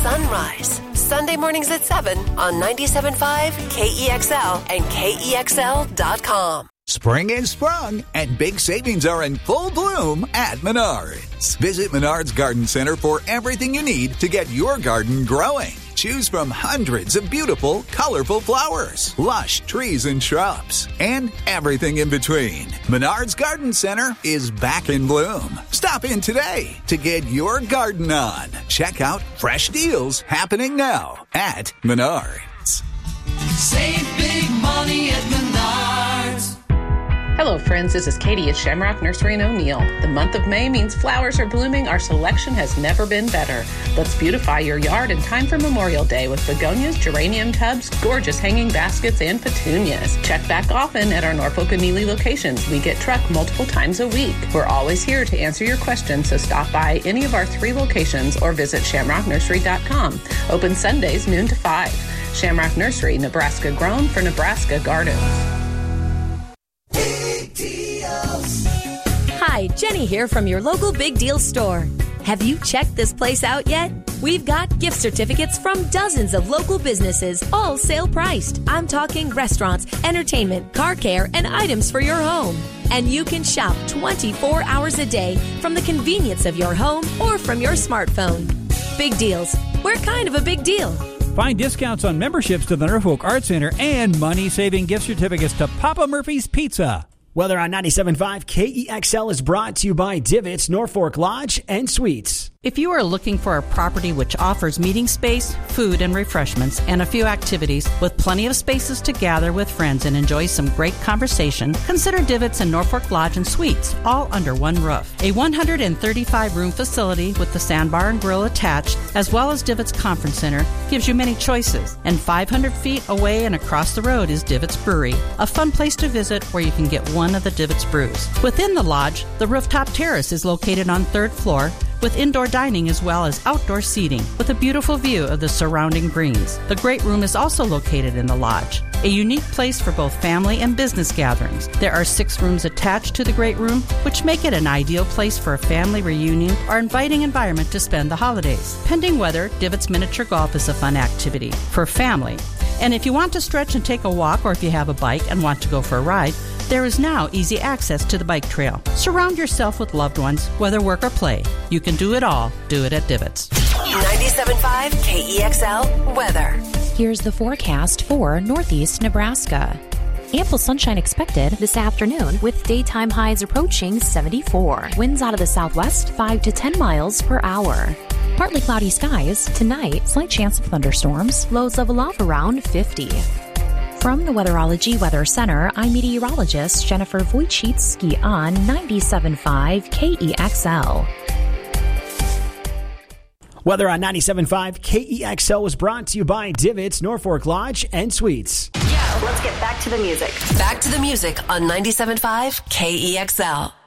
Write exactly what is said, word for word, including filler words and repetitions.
Sunrise. Sunday mornings at seven on ninety-seven point five K E X L and K E X L dot com. Spring is sprung, and big savings are in full bloom at Menards. Visit Menards Garden Center for everything you need to get your garden growing. Choose from hundreds of beautiful, colorful flowers, lush trees and shrubs, and everything in between. Menards Garden Center is back in bloom. Stop in today to get your garden on. Check out fresh deals happening now at Menards. Save big money at Menards. Hello, friends. This is Katie at Shamrock Nursery in O'Neill. The month of May means flowers are blooming. Our selection has never been better. Let's beautify your yard in time for Memorial Day with begonias, geranium tubs, gorgeous hanging baskets, and petunias. Check back often at our Norfolk and Neely locations. We get truck multiple times a week. We're always here to answer your questions, so stop by any of our three locations or visit shamrock nursery dot com. Open Sundays, noon to five. Shamrock Nursery, Nebraska grown for Nebraska gardens. Hi, Jenny here from your local Big Deal store. Have you checked this place out yet? We've got gift certificates from dozens of local businesses, all sale priced. I'm talking restaurants, entertainment, car care, and items for your home. And you can shop twenty-four hours a day from the convenience of your home or from your smartphone. Big Deals. We're kind of a big deal. Find discounts on memberships to the Norfolk Arts Center and money-saving gift certificates to Papa Murphy's Pizza. Weather on ninety-seven point five K E X L is brought to you by Divots, Norfolk Lodge and Suites. If you are looking for a property which offers meeting space, food and refreshments, and a few activities with plenty of spaces to gather with friends and enjoy some great conversation, consider Divots and Norfolk Lodge and Suites, all under one roof. A one hundred thirty-five room facility with the sandbar and grill attached, as well as Divots Conference Center, gives you many choices. And five hundred feet away and across the road is Divots Brewery, a fun place to visit where you can get one of the Divots brews. Within the lodge, the rooftop terrace is located on third floor, with indoor dining as well as outdoor seating, with a beautiful view of the surrounding greens. The Great Room is also located in the lodge, a unique place for both family and business gatherings. There are six rooms attached to the Great Room, which make it an ideal place for a family reunion or inviting environment to spend the holidays. Pending weather, Divots Miniature Golf is a fun activity for family. And if you want to stretch and take a walk, or if you have a bike and want to go for a ride, there is now easy access to the bike trail. Surround yourself with loved ones, whether work or play. You can do it all. Do it at Divots. ninety-seven point five K E X L weather. Here's the forecast for Northeast Nebraska. Ample sunshine expected this afternoon with daytime highs approaching seventy-four. Winds out of the southwest five to ten miles per hour. Partly cloudy skies. Tonight, slight chance of thunderstorms. Lows level off around fifty. From the Weatherology Weather Center, I'm meteorologist Jennifer Wojcicki on ninety-seven point five K E X L. Weather on ninety-seven point five K E X L was brought to you by Divots, Norfolk Lodge and Suites. Yeah, let's get back to the music. Back to the music on ninety-seven point five K E X L.